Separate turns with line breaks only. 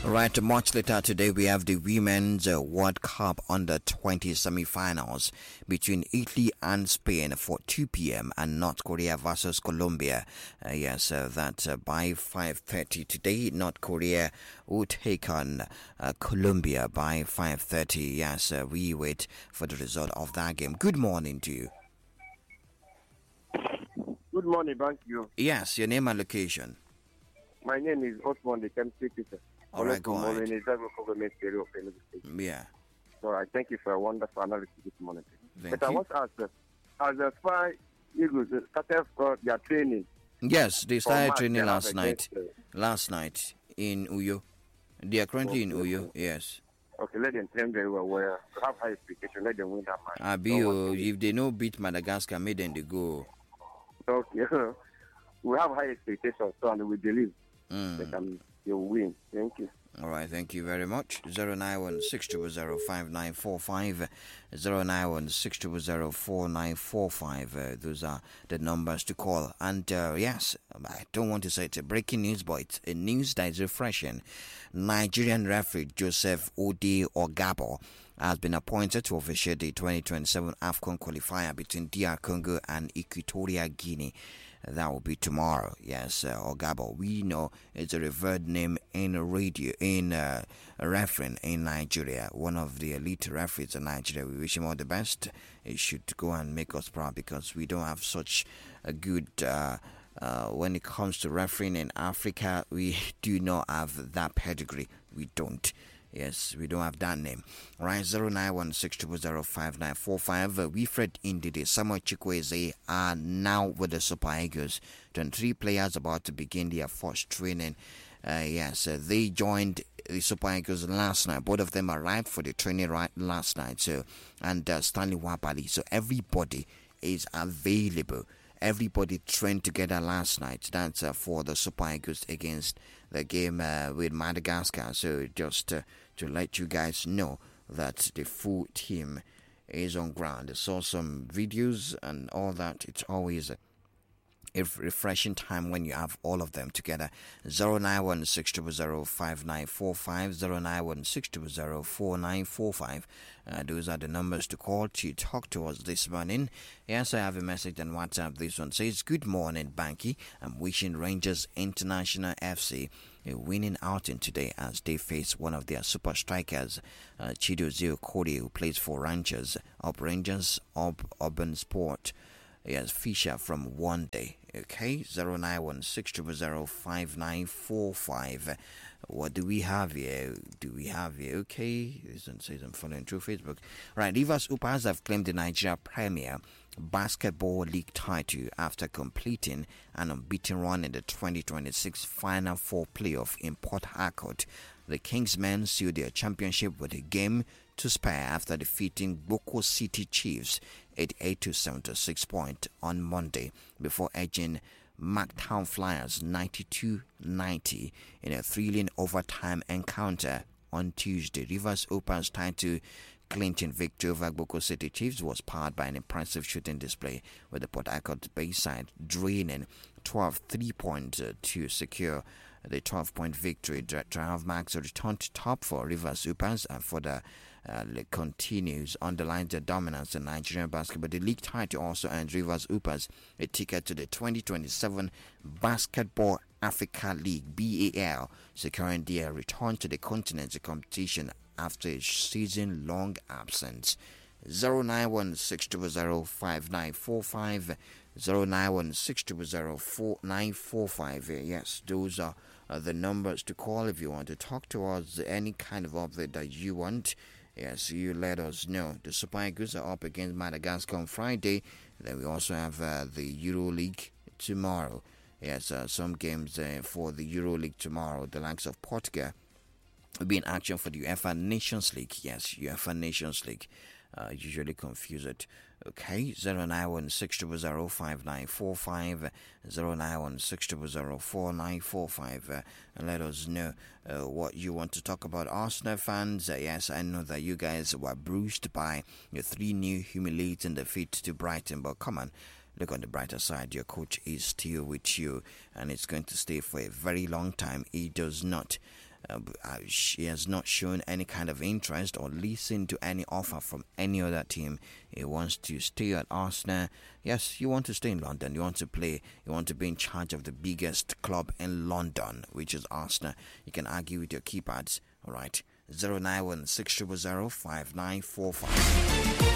Right, much later today we have the Women's World Cup Under 20 semi-finals between Italy and Spain for 2 p.m. and North Korea versus Colombia. That by 5:30 today. North Korea will take on Colombia by 5:30. We wait for the result of that game. Good morning to you.
Good morning, thank you.
Yes, your name and location.
My name is Osman, the chemistry teacher.
All right, go ahead.
Yeah. So I thank you for a wonderful analysis this morning.
Thank
but I
you.
want to ask, as the Spy Eagles started their training.
Yes, they started
March,
training
they
last
have
night.
against,
Last night in Uyo. They are currently in Uyo, yes.
Okay, let them train very well. Where to have high expectation, let them win that match.
If they no beat Madagascar, make them they go.
Okay, we have high expectations, so and we believe they will win. Thank you.
All right, thank you very much. 091-6005-945, 091-6005-4945. Those are the numbers to call. And yes, I don't want to say it's a breaking news, but it's a news that is refreshing. Nigerian referee Joseph Ode Ogabo has been appointed to officiate the 2027 AFCON qualifier between DR Congo and Equatorial Guinea. That will be tomorrow. Yes, Ogabo, we know it's a revered name in radio, in refereeing in Nigeria. One of the elite referees in Nigeria. We wish him all the best. He should go and make us proud because we don't have such a good when it comes to refereeing in Africa. We do not have that pedigree. We don't. Yes, we don't have that name. Right, 091-6005-945. Wilfred Indidi, Samuel Chukwueze are now with the Super Eagles. 23 players about to begin their first training. They joined the Super Eagles last night. Both of them arrived for the training last night. And Stanley Wapali. So everybody is available. Everybody trained together last night. That's for the Super Eagles against the game with Madagascar. So just to let you guys know that the full team is on ground. I saw some videos and all that. It's always a refreshing time when you have all of them together. 091-6005-945, 091-6005-4945. Those are the numbers to call to talk to us this morning. Yes, I have a message on WhatsApp. This one says, good morning, Banky. I'm wishing Rangers International FC a winning outing today as they face one of their super strikers, Chidozie Okori, who plays for Rangers, Rangers, Urban Sport. Yes, Fisher from One Day. Okay, 091-6005-945. What do we have here? Okay, this one says I'm following through Facebook. Right, Rivers Upas have claimed the Nigeria Premier Basketball League title after completing an unbeaten run in the 2026 Final Four playoff in Port Harcourt. The Kingsmen sealed their championship with a game to spare after defeating Boko City Chiefs 88-76 points on Monday before edging Marktown Flyers 92-90 in a thrilling overtime encounter on Tuesday. Rivers Upas title clinching victory over Boko City Chiefs was powered by an impressive shooting display, with the Port Harcourt Bayside draining 12 3-points to secure the 12-point victory. Triumph marks a return to top for Rivers Upas and for the continues underlines their dominance in Nigerian basketball. The league title also earned Rivers Upas a ticket to the 2027 Basketball Africa League (BAL), securing their return to the continent's competition after a season-long absence. 091-6005-945, 091-6005-4945. Yes, those are the numbers to call if you want to talk to us. Any kind of update that you want, yes, you let us know. The Super Eagles are up against Madagascar on Friday. Then we also have the Euro League tomorrow. Yes, some games for the Euro League tomorrow. The likes of Portugal will be in action for the UEFA Nations League. Yes, UEFA Nations League. Usually confuse it. Okay, 091-6005-945, 091-6005-4945. And let us know what you want to talk about. Arsenal fans, yes, I know that you guys were bruised by your 3 new humiliating defeat to Brighton, but come on, look on the brighter side. Your coach is still with you, and it's going to stay for a very long time. He does not He has not shown any kind of interest or listened to any offer from any other team. He wants to stay at Arsenal. Yes, you want to stay in London. You want to play. You want to be in charge of the biggest club in London, which is Arsenal. You can argue with your keypads. All right. 091 600 5945.